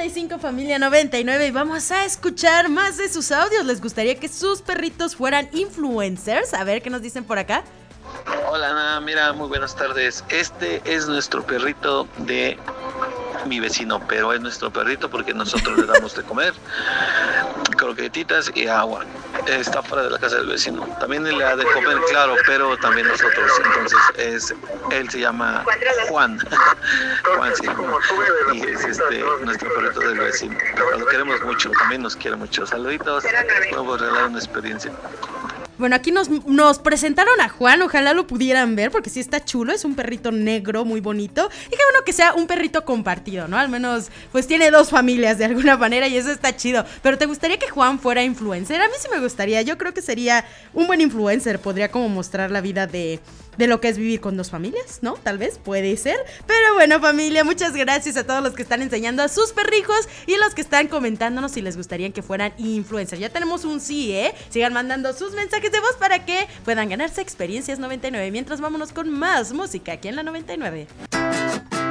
95 Familia 99 y vamos a escuchar más de sus audios. ¿Les gustaría que sus perritos fueran influencers? A ver qué nos dicen por acá. Hola Ana, mira, muy buenas tardes. Este es nuestro perrito de mi vecino, pero es nuestro perrito porque nosotros le damos de comer, croquetitas y agua. Está fuera de la casa del vecino. También le da de comer, claro, pero también nosotros. Entonces él se llama Juan. Juan se llama. Y es nuestro perrito del vecino. Lo queremos mucho, también nos quiere mucho. Saluditos. Vamos a regalar una experiencia. Bueno, aquí nos presentaron a Juan, ojalá lo pudieran ver porque sí está chulo, es un perrito negro muy bonito y qué bueno que sea un perrito compartido, ¿no? Al menos pues tiene dos familias de alguna manera y eso está chido. Pero ¿te gustaría que Juan fuera influencer? A mí sí me gustaría, yo creo que sería un buen influencer, podría como mostrar la vida de lo que es vivir con dos familias, ¿no? Tal vez, puede ser. Pero bueno, familia, muchas gracias a todos los que están enseñando a sus perrijos y los que están comentándonos si les gustaría que fueran influencers. Ya tenemos un sí, ¿eh? Sigan mandando sus mensajes de voz para que puedan ganarse experiencias 99. Mientras vámonos con más música aquí en la 99.